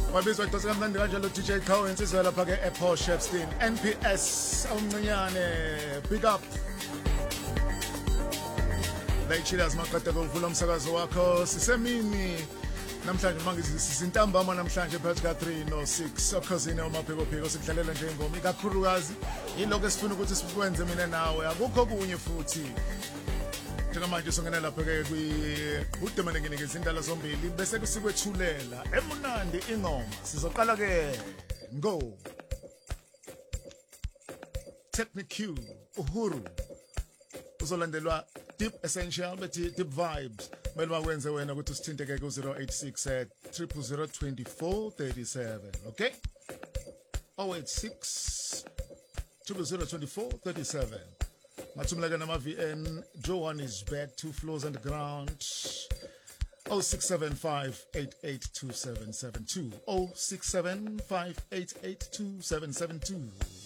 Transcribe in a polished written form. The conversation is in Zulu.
Wabizwa idose kamnandi kanjalo DJ Cow insizwa lapha ke Airport Shepstein NPS omncinyane pick up Late chillers maqeda ukuvula umsakazo wakho sisemini namhlanje mangithi sisintambama namhlanje phakathi ka 3 no 6 okhosini omapheko pheko sidlalela nje ingoma ikakhulukazi yiloko esifuna ukuthi sikwenze mina nawe akukho kunye futhi njengamanje songena lapha ke kudemane nginikeza indala zombili bese kusikwethulela emunandi ingoma sizoqala ke go Technique Uhuru uzolandelwa Deep Essential bethi Deep Vibes mele wakwenze wena ukuthi usithinteke ku 086 0002437 okay 086 0002437 Matumlaka nama VN Johannesburg 2 floors underground 0675882772 0675882772